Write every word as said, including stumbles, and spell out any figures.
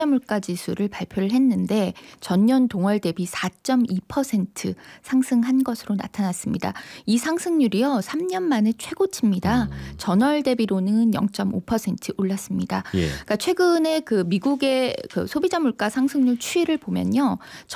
물가 지수를 발표를 했는데 전년 동월 대비 사 점 이 퍼센트 상승한 것으로 나타났습니다. 이 상승률이요 삼 년 만에 최고치입니다. 음. 전월 대비로는 영 점 오 퍼센트 올랐습니다. 예. 그러니까 최근에 그 미국의 그 소비자 물가 상승률 추이를 보면요.